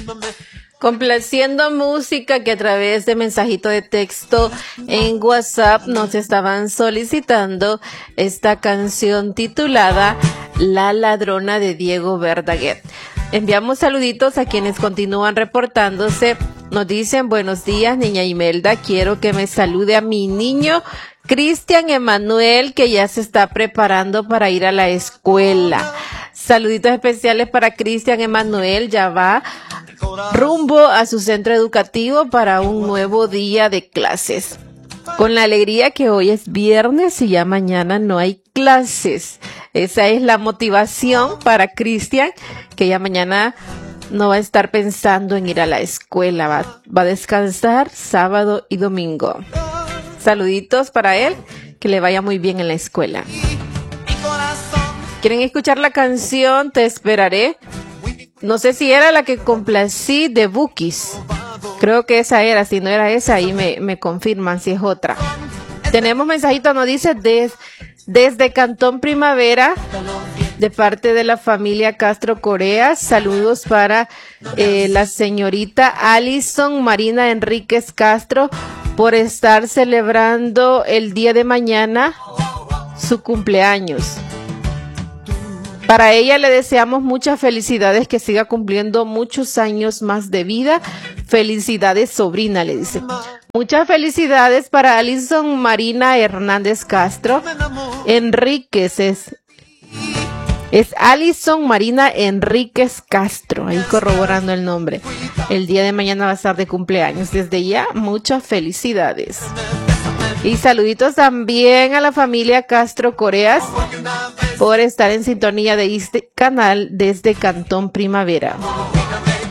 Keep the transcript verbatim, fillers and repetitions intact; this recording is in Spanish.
Complaciendo música que a través de mensajito de texto en WhatsApp nos estaban solicitando esta canción titulada La Ladrona de Diego Verdaguer. Enviamos saluditos a quienes continúan reportándose. Nos dicen: buenos días, niña Imelda, quiero que me salude a mi niño Cristian Emanuel, que ya se está preparando para ir a la escuela. Saluditos especiales para Cristian Emanuel, ya va rumbo a su centro educativo para un nuevo día de clases. Con la alegría que hoy es viernes y ya mañana no hay clases. Esa es la motivación para Cristian, que ya mañana no va a estar pensando en ir a la escuela, va, va a descansar sábado y domingo. Saluditos para él, que le vaya muy bien en la escuela. ¿Quieren escuchar la canción Te Esperaré? No sé si era la que complací de Bukis. Creo que esa era. Si no era esa, ahí me, me confirman si es otra. Tenemos mensajito, nos dice des, desde Cantón Primavera, de parte de la familia Castro Corea. Saludos para eh, la señorita Alison Marina Enríquez Castro por estar celebrando el día de mañana su cumpleaños. Para ella le deseamos muchas felicidades, que siga cumpliendo muchos años más de vida. Felicidades, sobrina, le dice. Muchas felicidades para Alison Marina Hernández Castro. Enríquez es. Es Alison Marina Enríquez Castro, ahí corroborando el nombre. El día de mañana va a estar de cumpleaños. Desde ya, muchas felicidades. Y saluditos también a la familia Castro Coreas por estar en sintonía de este canal desde Cantón Primavera.